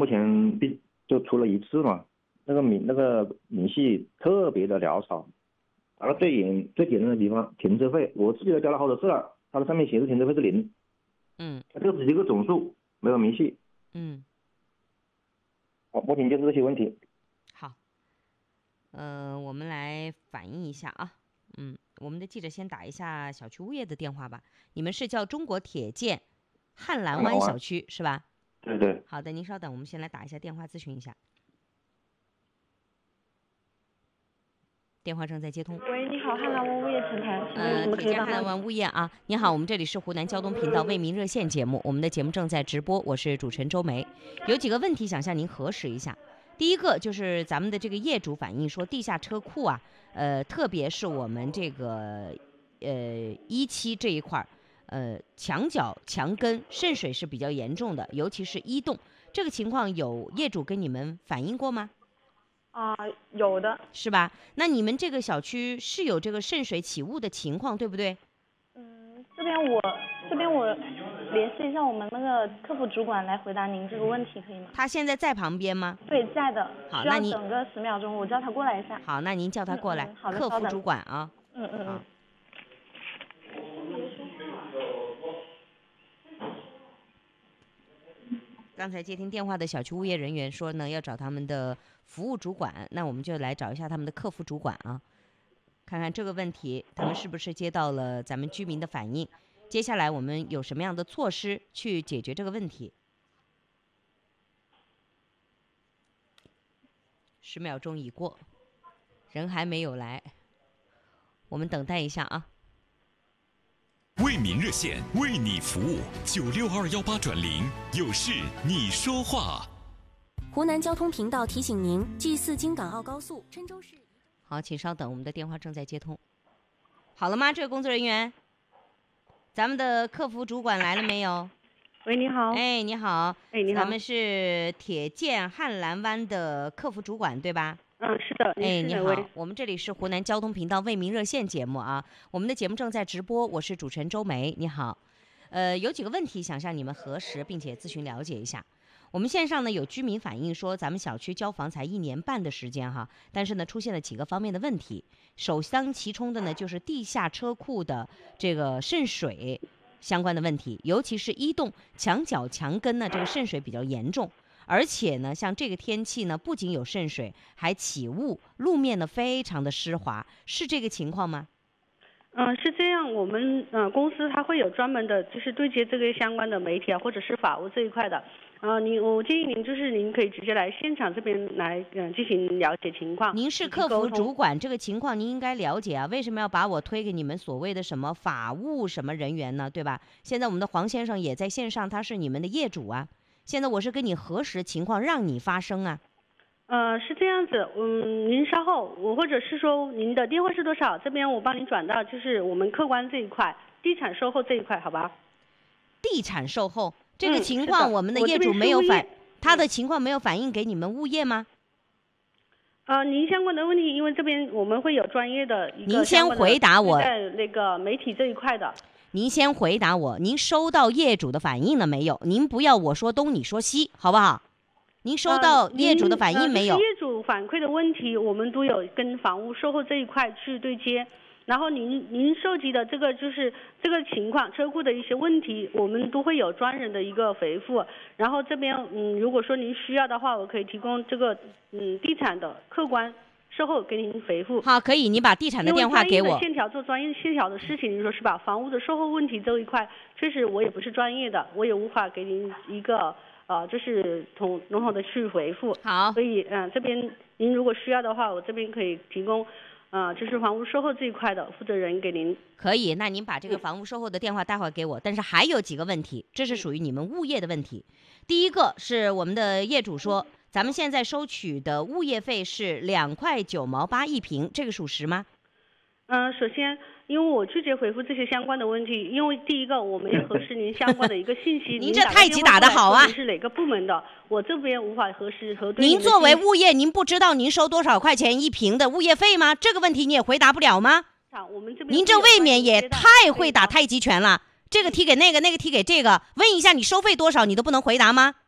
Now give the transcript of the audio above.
目前就出了一次嘛，那个明细特别的潦草。打到最简单的地方，停车费我自己都交了好多次了，它的上面显示停车费是0，它这只是一个总数，没有明细。好，目前就是这些问题。 好，我们来反映一下啊。我们的记者先打一下小区物业的电话吧。你们是叫中国铁建汉兰湾小区是吧？ 对对。 好的，您稍等，我们先来打一下电话咨询一下。电话正在接通。 喂，你好，汉兰湾物业前台。 铁建汉兰湾物业啊，你好，我们这里是湖南交通频道为民热线节目，我们的节目正在直播，我是主持人周梅。有几个问题想向您核实一下。第一个就是咱们的这个业主反映说，地下车库啊，特别是我们这个1期这一块墙角、墙根渗水是比较严重的，尤其是1栋，这个情况有业主跟你们反映过吗？ 有的， 是吧？那你们这个小区是有这个渗水起雾的情况，对不对？ 这边我联系一下我们那个客服主管来回答您这个问题，可以吗？ 他现在在旁边吗？ 对，在的。 好， 需要等个10秒钟，我叫他过来一下。 好，那您叫他过来。 好的， 客服主管啊。 好。 刚才接听电话的小区物业人员说呢，要找他们的服务主管，那我们就来找一下他们的客服主管啊，看看这个问题他们是不是接到了咱们居民的反映，接下来我们有什么样的措施去解决这个问题。10秒钟已过，人还没有来，我们等待一下啊。 为民热线为你服务，96218转0，有事你说话。 湖南交通频道提醒您，G4京港澳高速郴州市。 好，请稍等，我们的电话正在接通。好了吗？这个工作人员，咱们的客服主管来了没有？ 喂，你好。 哎，你好。 哎，你好。 咱们是铁建汉兰湾的客服主管，对吧？ 是的。 哎，你好，我们这里是湖南交通频道为民热线节目啊，我们的节目正在直播，我是主持人周梅，你好。有几个问题想向你们核实，并且咨询了解一下。我们线上呢有居民反映说，咱们小区交房才1年半的时间哈，但是呢出现了几个方面的问题，首当其冲的呢就是地下车库的这个渗水相关的问题，尤其是1栋墙角、墙根呢这个渗水比较严重。而且呢，像这个天气呢，不仅有渗水，还起雾，路面呢非常的湿滑，是这个情况吗？ 是这样，我们公司它会有专门的，就是对接这个相关的媒体啊，或者是法务这一块的。我建议您就是您可以直接来现场这边来进行了解情况。 您是客服主管，这个情况您应该了解啊，为什么要把我推给你们所谓的什么法务什么人员呢？对吧？现在我们的黄先生也在线上，他是你们的业主啊。现在我是跟你核实情况，让你发声啊。 是这样子，您稍后，或者是说您的电话是多少？这边我帮您转到就是我们客观这一块，地产售后这一块，好吧？ 地产售后这个情况，我们的业主没有他的情况没有反映给你们物业吗？ 您相关的问题，因为这边我们会有专业的一个。 您先回答我。 在那个媒体这一块的。 您先回答我，您收到业主的反应了没有？您不要我说东你说西，好不好？您收到业主的反应没有？ 业主反馈的问题，我们都有跟房屋售后这一块去对接。然后您涉及的这个就是这个情况，车库的一些问题，我们都会有专人的一个回复。然后这边如果说您需要的话，我可以提供这个地产的客观售后给您回复。 好，可以，你把地产的电话给我。 因为专业的线条做专业线条的事情，你说是吧？房屋的售后问题这一块，确实我也不是专业的，我也无法给您一个就是笼统的去回复。 好， 所以这边您如果需要的话，我这边可以提供就是房屋售后这一块的负责人给您。 可以，那您把这个房屋售后的电话待会儿给我。但是还有几个问题，这是属于你们物业的问题。第一个是我们的业主说，咱们现在收取的物业费是2块9毛8一平，这个属实吗？ 首先，因为我拒绝回复这些相关的问题，因为第一个我们要核实您相关的一个信息。 您这太极打得好啊！ 您是哪个部门的？我这边无法核实核对。 您作为物业，您不知道您收多少块钱一平的物业费吗？这个问题你也回答不了吗？ 我们这边您这未免也太会打太极拳了。这个踢给那个，那个踢给这个，问一下你收费多少，你都不能回答吗？